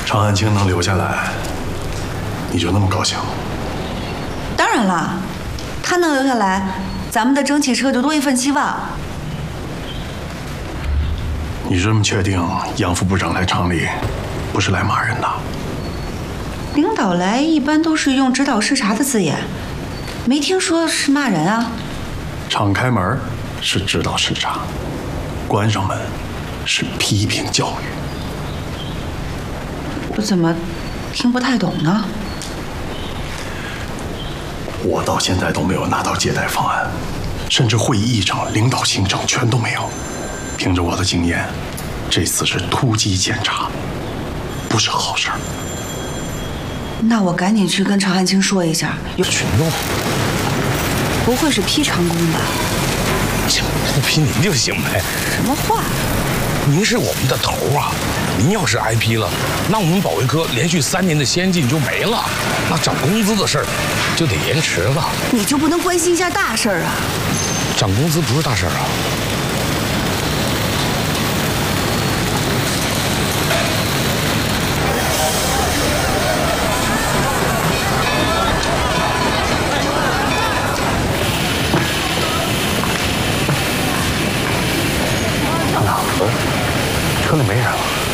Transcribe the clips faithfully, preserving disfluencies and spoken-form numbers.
常安青能留下来，你就那么高兴？ 当然了，他能留下来，咱们的蒸汽车就多一份希望。 你这么确定杨副部长来厂里不是来骂人的？ 领导来一般都是用指导视察的字眼，没听说是骂人啊。 敞开门是指导视察，关上门是批评教育。 我怎么听不太懂呢？ 我到现在都没有拿到接待方案，甚至会议议程、领导行程全都没有。凭着我的经验，这次是突击检查，不是好事儿。 那我赶紧去跟常汉卿说一下。 有群众， 不会是批长工吧？ 行，不批您就行呗。 什么话？ 您是我们的头啊！您要是挨批了，那我们保卫科连续三年的先进就没了，那涨工资的事儿就得延迟了。 你就不能关心一下大事儿啊？ 涨工资不是大事儿啊。 厂长，车里没人了。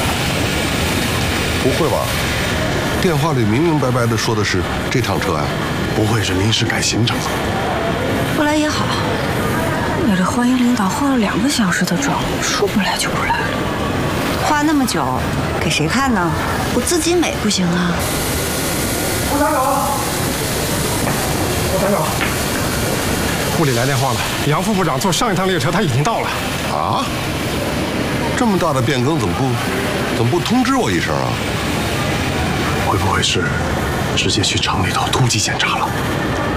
不会吧？电话里明明白白的说的是这趟车呀， 不会是临时改行程了？ 不来也好，为了欢迎领导化了两个小时的妆，说不来就不来。化那么久，给谁看呢？我自己美不行啊。 副厂长，副厂长，部里来电话了，杨副部长坐上一趟列车，他已经到了。 啊？这么大的变更，怎么不怎么不通知我一声啊？ 会不会是直接去厂里头突击检查了？